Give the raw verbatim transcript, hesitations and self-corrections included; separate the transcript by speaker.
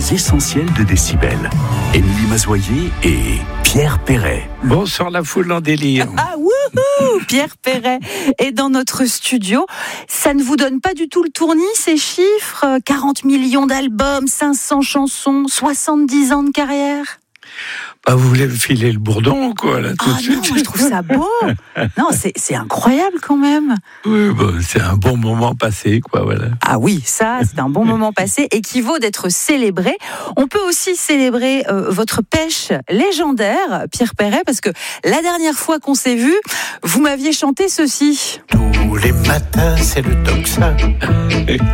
Speaker 1: essentiels de Décibel. Émilie Mazoyer et Pierre Perret.
Speaker 2: Bonsoir la foule en délire.
Speaker 3: Ah wouhou, Pierre Perret est dans notre studio. Ça ne vous donne pas du tout le tournis, ces chiffres? quarante millions d'albums, cinq cents chansons, soixante-dix ans de carrière.
Speaker 2: Bah, vous voulez me filer le bourdon, quoi, là, tout
Speaker 3: Ah
Speaker 2: de suite.
Speaker 3: non, moi, je trouve ça beau. Non, c'est, c'est incroyable quand même.
Speaker 2: Oui, bah, c'est un bon moment passé, quoi, voilà.
Speaker 3: Ah oui, ça, c'est un bon moment passé et qui vaut d'être célébré. On peut aussi célébrer euh, votre pêche légendaire, Pierre Perret, parce que la dernière fois qu'on s'est vu, vous m'aviez chanté ceci.
Speaker 4: Tous les matins, c'est le tocsin.